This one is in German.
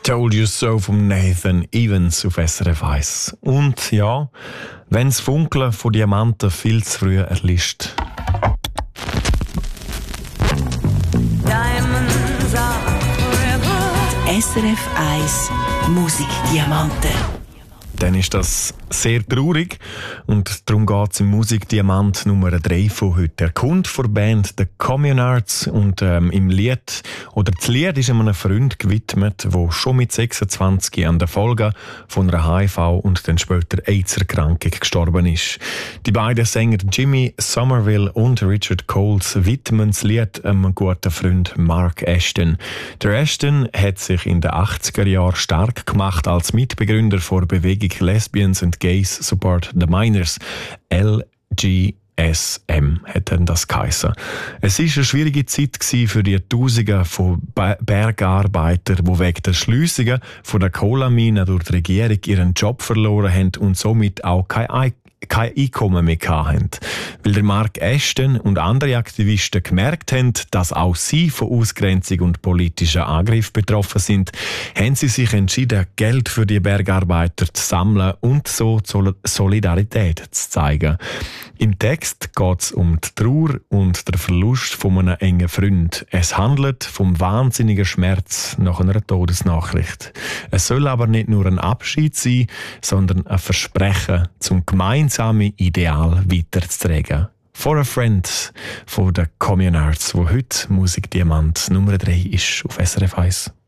Told You So von Nathan Evans auf SRF 1. Und ja, wenn das Funkeln von Diamanten viel zu früh erlischt. SRF 1 Musikdiamanten. Dann ist das sehr traurig und darum geht es im Musikdiamant Nummer 3 von heute. Er kommt von der Band The Communards und im Lied, oder das Lied ist einem Freund gewidmet, der schon mit 26 an der Folge von einer HIV und dann später AIDS-Erkrankung gestorben ist. Die beiden Sänger Jimmy Somerville und Richard Coles widmen das Lied einem guten Freund Mark Ashton. Der Ashton hat sich in den 80er Jahren stark gemacht als Mitbegründer der Bewegung Lesbians and Gays Support the Minors, LGSM hat dann das geheissen. Es war eine schwierige Zeit für die Tausende von Bergarbeitern, die wegen der Schliessungen von der Kohleminen durch die Regierung ihren Job verloren haben und somit auch kein Einkommen mehr hatten. Weil der Mark Ashton und andere Aktivisten gemerkt haben, dass auch sie von Ausgrenzung und politischen Angriff betroffen sind, haben sie sich entschieden, Geld für die Bergarbeiter zu sammeln und so Solidarität zu zeigen. Im Text geht es um die Trauer und den Verlust von einem engen Freund. Es handelt vom wahnsinnigen Schmerz nach einer Todesnachricht. Es soll aber nicht nur ein Abschied sein, sondern ein Versprechen, zum gemeinsamen Ideal weiterzutragen. For a Friend von den Communards, wo heute Musikdiamant Nummer 3 ist auf SRF 1.